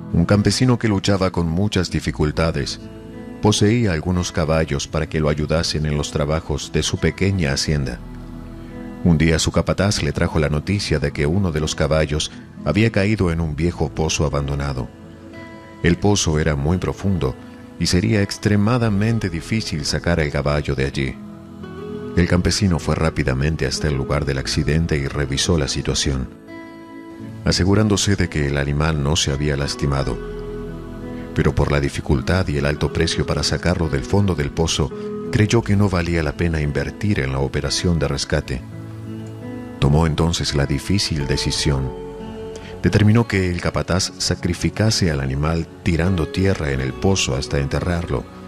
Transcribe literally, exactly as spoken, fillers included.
Un campesino que luchaba con muchas dificultades poseía algunos caballos para que lo ayudasen en los trabajos de su pequeña hacienda. Un día su capataz le trajo la noticia de que uno de los caballos había caído en un viejo pozo abandonado. El pozo era muy profundo y sería extremadamente difícil sacar al caballo de allí. El campesino fue rápidamente hasta el lugar del accidente y revisó la situación, asegurándose de que el animal no se había lastimado. Pero por la dificultad y el alto precio para sacarlo del fondo del pozo, creyó que no valía la pena invertir en la operación de rescate. Tomó entonces la difícil decisión. Determinó que el capataz sacrificase al animal tirando tierra en el pozo hasta enterrarlo,